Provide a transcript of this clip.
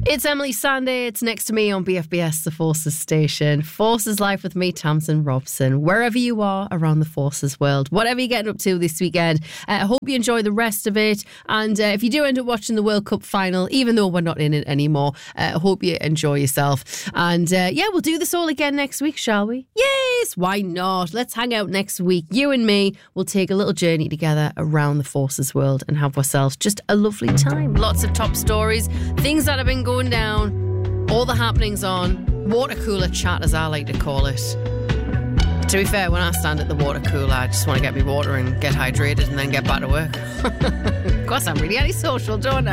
It's Emily Sanday. It's next to me on BFBS, the Forces station. Forces Life with me, Tamsin Robson. Wherever you are around the Forces world, whatever you're getting up to this weekend, I hope you enjoy the rest of it. And if you do end up watching the World Cup final, even though we're not in it anymore, I hope you enjoy yourself. And we'll do this all again next week, shall we? Yes, why not? Let's hang out next week. You and me will take a little journey together around the Forces world and have ourselves just a lovely time. Lots of top stories, things that have been going down, all the happenings on, water cooler chat as I like to call it. To be fair, when I stand at the water cooler, I just want to get me water and get hydrated and then get back to work. Of course, I'm really antisocial, don't I?